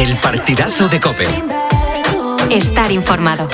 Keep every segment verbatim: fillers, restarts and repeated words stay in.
El partidazo de COPE. Estar informado.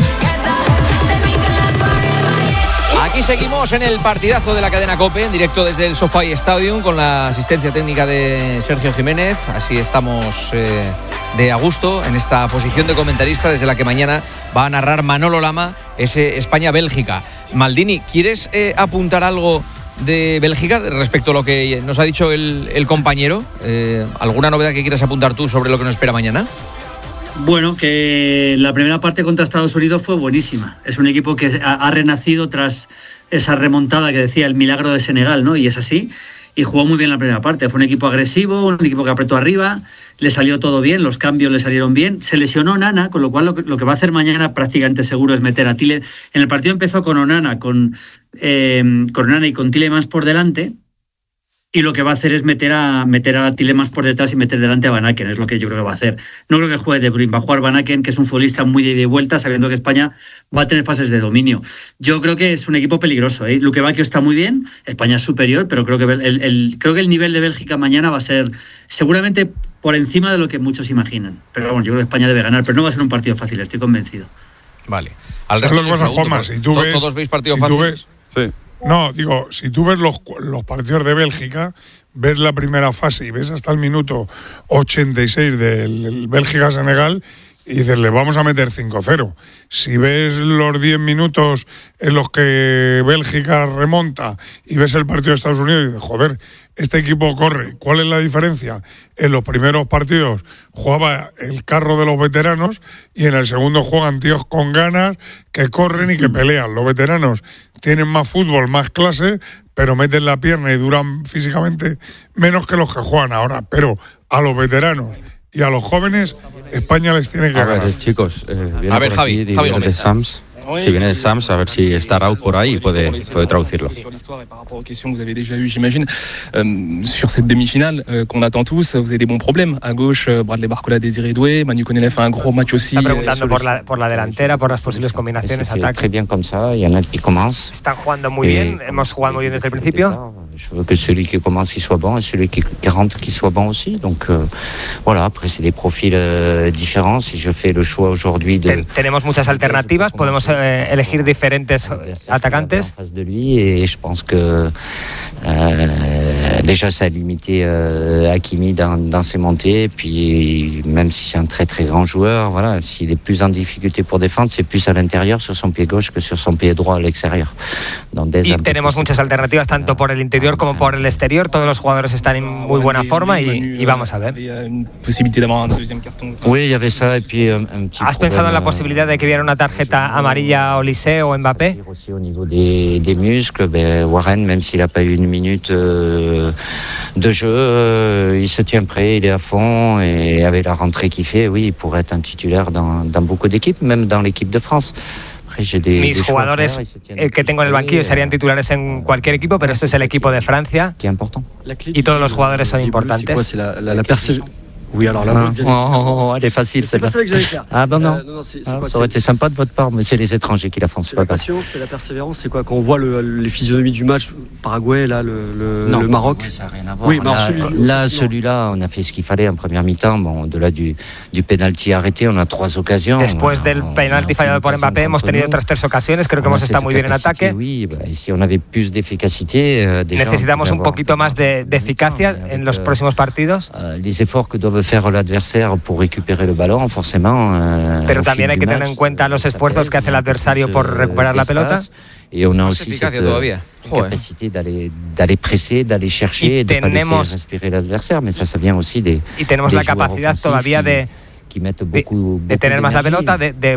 Aquí seguimos en el partidazo de la cadena COPE, en directo desde el SoFi Stadium, con la asistencia técnica de Sergio Jiménez. Así estamos eh, de a gusto en esta posición de comentarista, desde la que mañana va a narrar Manolo Lama ese España-Bélgica. Maldini, ¿quieres eh, apuntar algo de Bélgica respecto a lo que nos ha dicho el, el compañero? Eh, ¿Alguna novedad que quieras apuntar tú sobre lo que nos espera mañana? Bueno, que la primera parte contra Estados Unidos fue buenísima. Es un equipo que ha, ha renacido tras esa remontada que decía el milagro de Senegal, ¿no? Y es así. Y jugó muy bien la primera parte. Fue un equipo agresivo, un equipo que apretó arriba, le salió todo bien, los cambios le salieron bien. Se lesionó Onana, con lo cual lo que, lo que va a hacer mañana prácticamente seguro es meter a Tile. En el partido empezó con Onana, con, eh, con Onana y con Tielemans por delante. Y lo que va a hacer es meter a meter a Tielemans por detrás y meter delante a Van Aken, es lo que yo creo que va a hacer. No creo que juegue De Bruyne, va a jugar Van Aken, que es un futbolista muy de ida y vuelta, sabiendo que España va a tener fases de dominio. Yo creo que es un equipo peligroso, ¿eh? Luque Bacchio está muy bien, España es superior, pero creo que el, el, creo que el nivel de Bélgica mañana va a ser seguramente por encima de lo que muchos imaginan. Pero bueno, yo creo que España debe ganar, pero no va a ser un partido fácil, estoy convencido. Vale. Al resto lo que pasa, Juanma, si tú ves, ¿todos veis partido si fácil? Tú ves, sí. No, digo, si tú ves los, los partidos de Bélgica, ves la primera fase y ves hasta el minuto ochenta y seis del Bélgica-Senegal y dices, le vamos a meter cinco cero. Si ves los diez minutos en los que Bélgica remonta y ves el partido de Estados Unidos y dices, joder, este equipo corre. ¿Cuál es la diferencia? En los primeros partidos jugaba el carro de los veteranos y en el segundo juegan tíos con ganas que corren y que pelean. Los veteranos tienen más fútbol, más clase, pero meten la pierna y duran físicamente menos que los que juegan ahora. Pero a los veteranos y a los jóvenes, España les tiene que a ganar. ver, chicos, eh, viene a ver, por Javi, aquí, Javi viene de Gómez. Sams. Si viene de Sams, a ver si está Raúl por ahí y puede, puede traducirlo. Par rapport aux questions que vous avez déjà eues, j'imagine, euh, sur cette demi-finale euh, qu'on attend tous, vous avez des bons problèmes. À gauche, euh, Bradley Barcola, Désiré Doué, Manu Konev fait un gros match aussi. Está preguntando por la, por la delantera, por las posibles combinaciones, ataques. Très bien comme ça, il y en a qui commencent. Están jugando muy bien, hemos jugado muy bien desde el principio. Je veux que celui qui commence qu'il soit bon et celui qui rentre qu'il soit bon aussi. Donc euh, voilà, après c'est des profils euh, différents. Si je fais le choix aujourd'hui de Ten, tenemos muchas alternativas, podemos eh, elegir diferentes atacantes. En face de lui et je pense que euh, déjà ça a limité euh, Hakimi dans, dans ses montées. Et puis même si c'est un très très grand joueur, voilà, s'il est plus en difficulté pour défendre, c'est plus à l'intérieur sur son pied gauche que sur son pied droit à l'extérieur. Y tenemos muchas alternativas tanto por el interior como por el exterior. Todos los jugadores están en muy buena forma y, y vamos a ver. Oui, il y avait ça et puis un, un petit ¿Has pensado en la posibilidad de que hubiera una tarjeta amarilla a Olise o Mbappé? Aussi au niveau des, des muscles, ben Warren, même s'il n'a pas eu une minute euh, de jeu, euh, il se tient prêt, il est à fond et avec la rentrée qu'il fait, oui, il pourrait être un titulaire dans, dans beaucoup d'équipes, même dans l'équipe de France. Mis jugadores eh, que tengo en el banquillo serían titulares en cualquier equipo, pero este es el equipo de Francia y todos los jugadores son importantes. Oui, alors là, non. Oh, oh, elle est facile, c'est pas ça que j'allais faire. Ah ben non, euh, non, non c'est, c'est ah, quoi, ça aurait c'est, été sympa de votre part, mais c'est les étrangers qui la font, c'est, c'est pas la grave. patience, c'est la persévérance, c'est quoi quand on voit le, les physionomies du match, Paraguay, là, le, le, non, le Maroc. Ouais, ça n'a rien à voir. Oui, là, celui-là, là celui-là, on a fait ce qu'il fallait en première mi-temps. Bon, au-delà du, du penalty arrêté, on a trois occasions. Después del penalti fallado por Mbappé, hemos tenido otras tres ocasiones. Creo que hemos estado muy bien en ataque. Oui, bah, si on avait plus d'efficacité, euh, déjà, necesitamos un poquito más de, de eficacia en los próximos partidos. Euh, les efforts que doivent faire l'adversaire pour récupérer le ballon, forcément. Euh, Pero también hay que tener en cuenta los esfuerzos que hace el adversario por recuperar la pelota. Y on a aussi cette capacité d'aller, d'aller presser, d'aller chercher, de ne pas laisser respirer l'adversaire, mais ça, ça vient aussi des. Y tenemos la capacidad todavía de, qui mettent beaucoup, de, de tener más la pelota, de, de